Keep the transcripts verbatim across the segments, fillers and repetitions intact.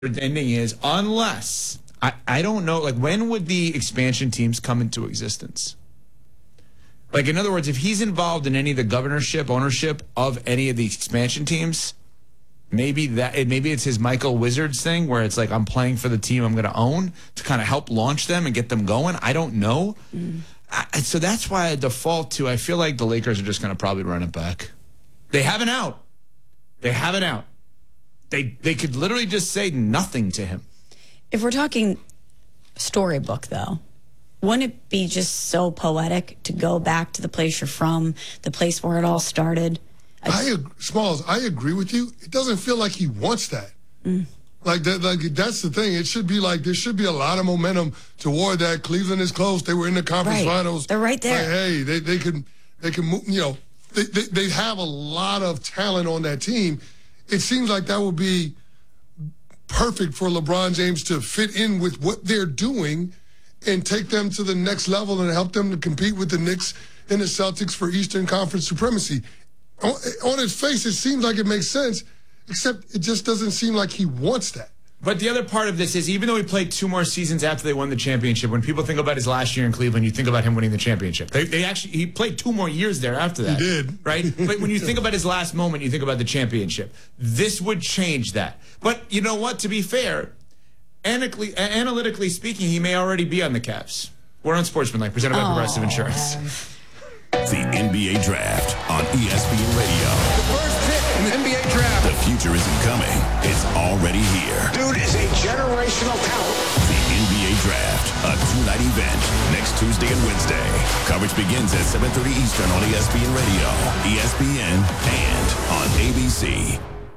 ending is, unless, I, I don't know, like, when would the expansion teams come into existence? Like, in other words, if he's involved in any of the governorship, ownership of any of the expansion teams, maybe that maybe it's his Michael Wizards thing where it's like, I'm playing for the team I'm going to own to kind of help launch them and get them going. I don't know. Mm. I, so that's why I default to, I feel like the Lakers are just going to probably run it back. They have an out. They have an out. They they could literally just say nothing to him. If we're talking storybook, though, wouldn't it be just so poetic to go back to the place you're from, the place where it all started? I, I Smalls, I agree with you. It doesn't feel like he wants that. Mm. Like that, like that's the thing. It should be like there should be a lot of momentum toward that. Cleveland is close. They were in the conference right. finals. They're right there. Like, hey, they they can they can move. You know, they, they they have a lot of talent on that team. It seems like that would be perfect for LeBron James to fit in with what they're doing and take them to the next level and help them to compete with the Knicks and the Celtics for Eastern Conference supremacy. On, on its face, it seems like it makes sense, except it just doesn't seem like he wants that. But the other part of this is, even though he played two more seasons after they won the championship, when people think about his last year in Cleveland, you think about him winning the championship. They, they actually he played two more years there after that. He did. Right? But when you think about his last moment, you think about the championship. This would change that. But you know what? To be fair, analytically, analytically speaking, he may already be on the Cavs. We're on Sportsmanlike, presented by Progressive Insurance. The N B A Draft on E S P N Radio. The first pick in the N B A Draft. The future isn't coming. It's already here. Dude is a generational talent. The N B A Draft, a two-night event, next Tuesday and Wednesday. Coverage begins at seven thirty Eastern on E S P N Radio, E S P N, and on A B C.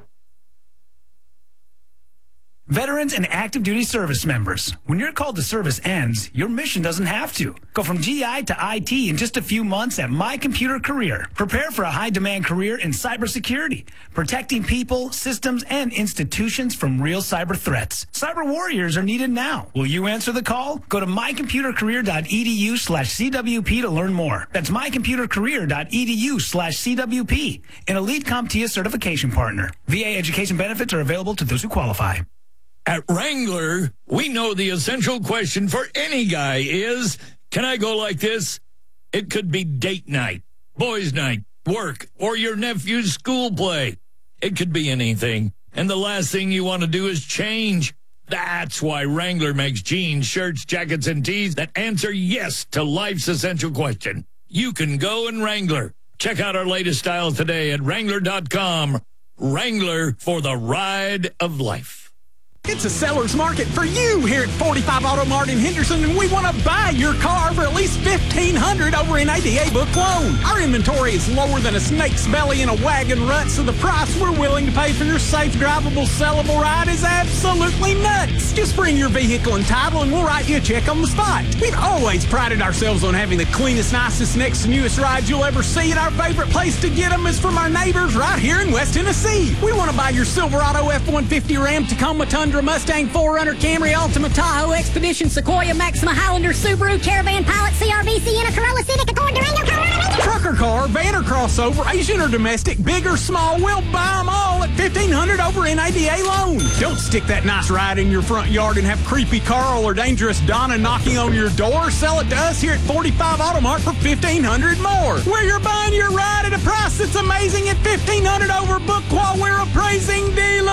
Veterans and active duty service members, when your call to service ends, your mission doesn't have to. Go from G I to I T in just a few months at My Computer Career. Prepare for a high-demand career in cybersecurity, protecting people, systems, and institutions from real cyber threats. Cyber warriors are needed now. Will you answer the call? Go to mycomputercareer.edu slash CWP to learn more. That's mycomputercareer.edu slash CWP, an Elite CompTIA certification partner. V A education benefits are available to those who qualify. At Wrangler, we know the essential question for any guy is, can I go like this? It could be date night, boys' night, work, or your nephew's school play. It could be anything. And the last thing you want to do is change. That's why Wrangler makes jeans, shirts, jackets, and tees that answer yes to life's essential question. You can go in Wrangler. Check out our latest styles today at Wrangler dot com. Wrangler, for the ride of life. It's a seller's market for you here at forty-five Auto Mart in Henderson, and we want to buy your car for at least fifteen hundred dollars over an A D A book loan. Our inventory is lower than a snake's belly in a wagon rut, so the price we're willing to pay for your safe, drivable, sellable ride is absolutely nuts. Just bring your vehicle and title, and we'll write you a check on the spot. We've always prided ourselves on having the cleanest, nicest, next newest rides you'll ever see, and our favorite place to get them is from our neighbors right here in West Tennessee. We want to buy your Silverado, F one fifty, Ram, Tacoma, Tundra, Mustang, four runner, Camry, Altima, Tahoe, Expedition, Sequoia, Maxima, Highlander, Subaru, Caravan, Pilot, C R V, Sienna, Corolla, Civic, Accord, Durango, Colorado. Trucker car, van or crossover, Asian or domestic, big or small, we'll buy them all at fifteen hundred dollars over an A D A loan. Don't stick that nice ride in your front yard and have creepy Carl or dangerous Donna knocking on your door. Sell it to us here at forty-five Auto Mart for fifteen hundred dollars more. Where you're buying your ride at a price that's amazing at fifteen hundred dollars over book while we're appraising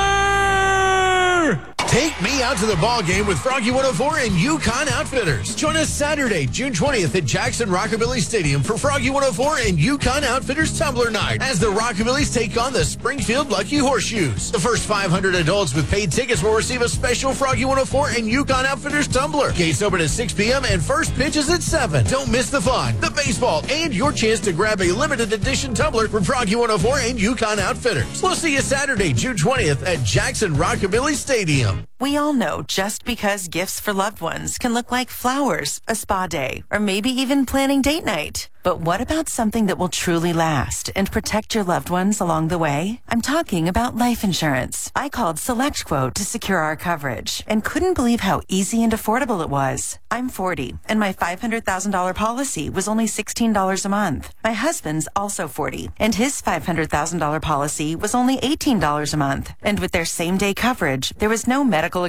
dealer. Take me out to the ball game with Froggy one oh four and Yukon Outfitters. Join us Saturday, June twentieth at Jackson Rockabilly Stadium for Froggy one oh four and Yukon Outfitters Tumbler Night as the Rockabillys take on the Springfield Lucky Horseshoes. The first five hundred adults with paid tickets will receive a special Froggy one oh four and Yukon Outfitters Tumbler. Gates open at six p.m. and first pitch is at seven. Don't miss the fun, the baseball, and your chance to grab a limited edition tumbler from Froggy one oh four and Yukon Outfitters. We'll see you Saturday, June twentieth at Jackson Rockabilly Stadium. We all know just because gifts for loved ones can look like flowers, a spa day, or maybe even planning date night. But what about something that will truly last and protect your loved ones along the way? I'm talking about life insurance. I called SelectQuote to secure our coverage and couldn't believe how easy and affordable it was. I'm forty, and my five hundred thousand dollars policy was only sixteen dollars a month. My husband's also forty, and his five hundred thousand dollars policy was only eighteen dollars a month. And with their same-day coverage, there was no medical